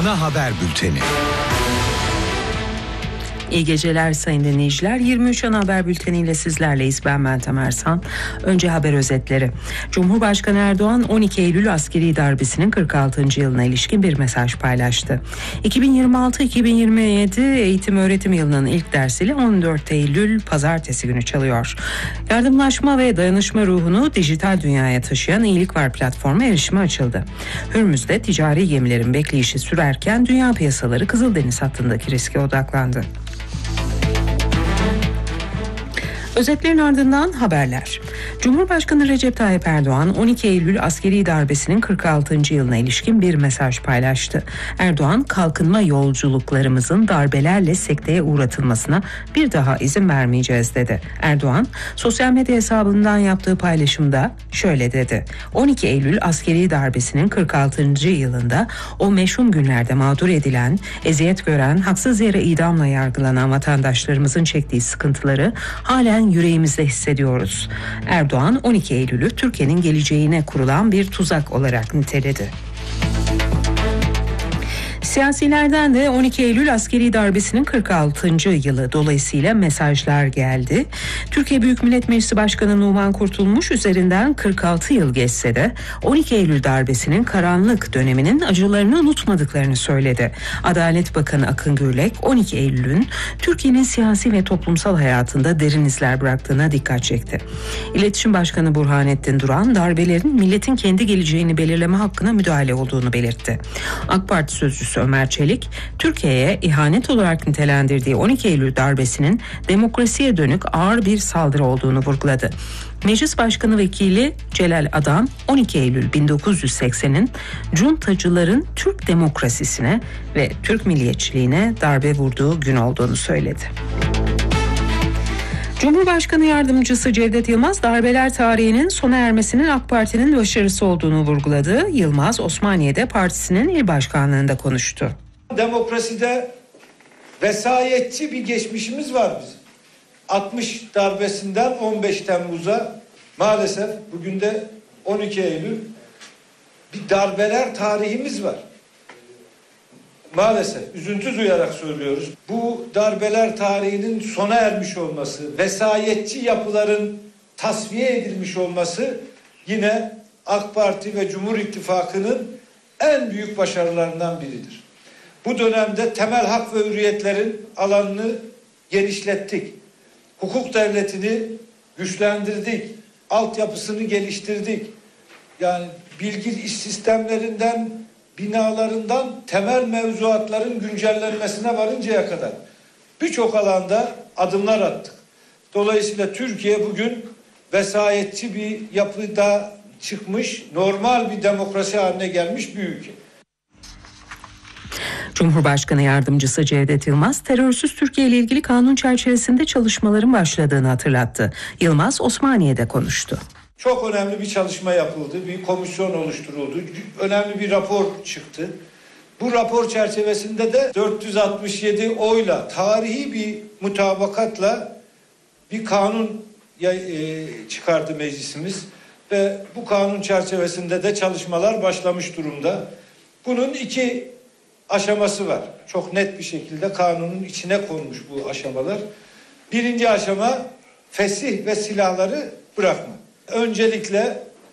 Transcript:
Ana haber bülteni. İyi geceler sayın dinleyiciler. 23 Ana Haber Bülteni ile sizlerleyiz. Ben Meltem Ersan. Önce haber özetleri. Cumhurbaşkanı Erdoğan 12 Eylül askeri darbesinin 46. yılına ilişkin bir mesaj paylaştı. 2026-2027 eğitim öğretim yılının ilk dersiyle 14 Eylül pazartesi günü çalıyor. Yardımlaşma ve dayanışma ruhunu dijital dünyaya taşıyan İyilik Var platformu erişime açıldı. Hürmüz'de ticari gemilerin bekleyişi sürerken dünya piyasaları Kızıldeniz hattındaki riske odaklandı. Özetlerin ardından haberler. Cumhurbaşkanı Recep Tayyip Erdoğan 12 Eylül askeri darbesinin 46. yılına ilişkin bir mesaj paylaştı. Erdoğan, kalkınma yolculuklarımızın darbelerle sekteye uğratılmasına bir daha izin vermeyeceğiz dedi. Erdoğan, sosyal medya hesabından yaptığı paylaşımda şöyle dedi. 12 Eylül askeri darbesinin 46. yılında o meşhum günlerde mağdur edilen, eziyet gören, haksız yere idamla yargılanan vatandaşlarımızın çektiği sıkıntıları halen yüreğimizde hissediyoruz. Erdoğan 12 Eylül'ü Türkiye'nin geleceğine kurulan bir tuzak olarak niteledi. Siyasilerden de 12 Eylül askeri darbesinin 46. yılı dolayısıyla mesajlar geldi. Türkiye Büyük Millet Meclisi Başkanı Numan Kurtulmuş üzerinden 46 yıl geçse de 12 Eylül darbesinin karanlık döneminin acılarını unutmadıklarını söyledi. Adalet Bakanı Akın Gürlek 12 Eylül'ün Türkiye'nin siyasi ve toplumsal hayatında derin izler bıraktığına dikkat çekti. İletişim Başkanı Burhanettin Duran darbelerin milletin kendi geleceğini belirleme hakkına müdahale olduğunu belirtti. AK Parti sözcüsü Ömer Çelik, Türkiye'ye ihanet olarak nitelendirdiği 12 Eylül darbesinin demokrasiye dönük ağır bir saldırı olduğunu vurguladı. Meclis Başkanı Vekili Celal Adan, 12 Eylül 1980'in cuntacıların Türk demokrasisine ve Türk milliyetçiliğine darbe vurduğu gün olduğunu söyledi. Cumhurbaşkanı Yardımcısı Cevdet Yılmaz, darbeler tarihinin sona ermesinin AK Parti'nin başarısı olduğunu vurguladı. Yılmaz, Osmaniye'de partisinin il başkanlığında konuştu. Demokraside vesayetçi bir geçmişimiz var bizim. 60 darbesinden 15 Temmuz'a maalesef bugün de 12 Eylül bir darbeler tarihimiz var. Maalesef üzüntü duyarak söylüyoruz. Bu darbeler tarihinin sona ermiş olması, vesayetçi yapıların tasfiye edilmiş olması yine AK Parti ve Cumhur İttifakı'nın en büyük başarılarından biridir. Bu dönemde temel hak ve hürriyetlerin alanını genişlettik. Hukuk devletini güçlendirdik. Altyapısını geliştirdik. Yani bilgi iş sistemlerinden, binalarından temel mevzuatların güncellenmesine varıncaya kadar birçok alanda adımlar attık. Dolayısıyla Türkiye bugün vesayetçi bir yapıda çıkmış, normal bir demokrasi haline gelmiş bir ülke. Cumhurbaşkanı Yardımcısı Cevdet Yılmaz, terörsüz Türkiye ile ilgili kanun çerçevesinde çalışmaların başladığını hatırlattı. Yılmaz, Osmaniye'de konuştu. Çok önemli bir çalışma yapıldı, bir komisyon oluşturuldu, önemli bir rapor çıktı. Bu rapor çerçevesinde de 467 oyla, tarihi bir mutabakatla bir kanun çıkardı meclisimiz. Ve bu kanun çerçevesinde de çalışmalar başlamış durumda. Bunun iki aşaması var. Çok net bir şekilde kanunun içine konmuş bu aşamalar. Birinci aşama fesih ve silahları bırakma. Öncelikle